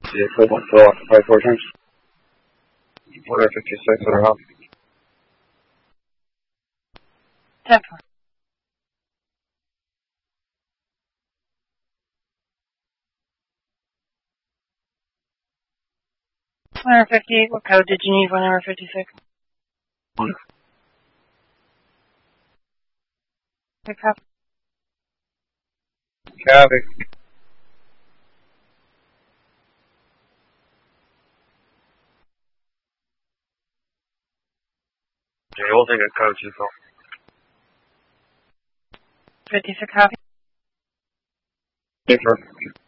Vehicle 5 times. Order 56 and a half. 10-4. Number 58, what code did you need for number 56? 1. Pick up. Copy. Okay, we'll take a code 2 call. 56 copy. Yes, sir.